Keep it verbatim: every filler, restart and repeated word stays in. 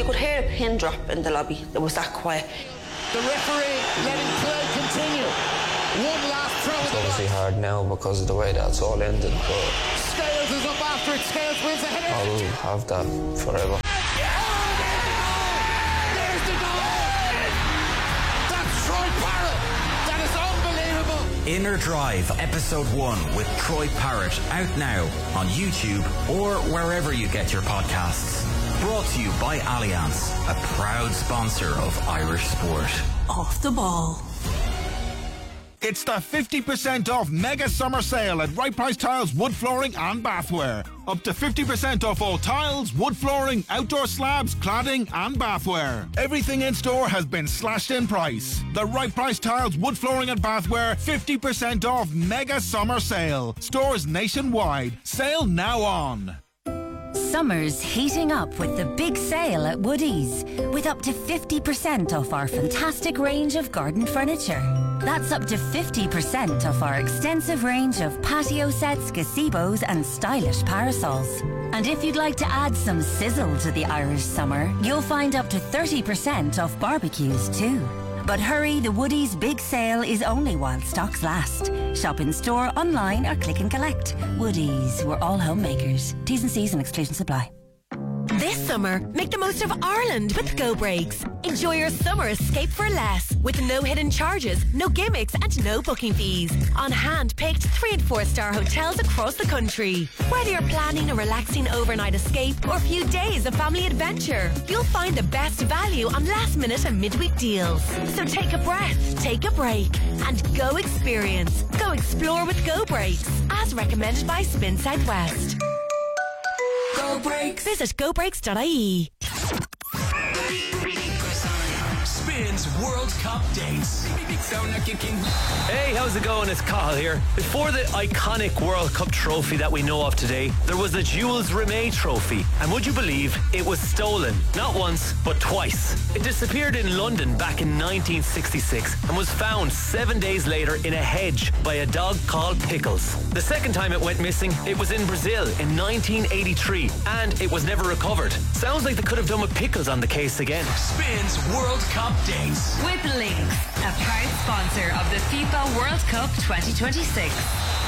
you could hear a pin drop in the lobby. It was that quiet. The referee letting play continue. One last throw. It's obviously hard now because of the way that's all ended, but Scales is up after it. Scales wins the header. I'll have that forever. There's the goal. That's Troy Parrott. That is unbelievable. Inner Drive, episode one with Troy Parrott, out now on YouTube or wherever you get your podcasts. Brought to you by Allianz, a proud sponsor of Irish sport. Off the ball. It's the fifty percent off mega summer sale at Right Price Tiles, wood flooring and bathware. Up to fifty percent off all tiles, wood flooring, outdoor slabs, cladding and bathware. Everything in store has been slashed in price. The Right Price Tiles, wood flooring and bathware fifty percent off mega summer sale. Stores nationwide. Sale now on. Summer's heating up with the big sale at Woodies, with up to fifty percent off our fantastic range of garden furniture. That's up to fifty percent off our extensive range of patio sets, gazebos and stylish parasols. And if you'd like to add some sizzle to the Irish summer, you'll find up to thirty percent off barbecues too. But hurry, the Woodies big sale is only while stocks last. Shop in store, online or click and collect. Woodies, we're all homemakers. T's and C's and exclusion supply. This summer, make the most of Ireland with Go Breaks. Enjoy your summer escape for less, with no hidden charges, no gimmicks and no booking fees. On hand-picked three and four star hotels across the country. Whether you're planning a relaxing overnight escape or a few days of family adventure, you'll find the best value on last minute and midweek deals. So take a breath, take a break, and go experience. Go explore with Go Breaks, as recommended by Spin Southwest. Go Breaks. Visit go breaks dot I E. Spins World Cup dates. Hey, how's it going? It's Cathal here. Before the iconic World Cup trophy that we know of today, there was the Jules Rimet trophy. And would you believe it was stolen? Not once, but twice. It disappeared in London back in nineteen sixty-six and was found seven days later in a hedge by a dog called Pickles. The second time it went missing, it was in Brazil in nineteen eighty-three, and it was never recovered. Sounds like they could have done with Pickles on the case again. Spins World Cup dates with Lynx, a proud sponsor of the FIFA World Cup twenty twenty-six.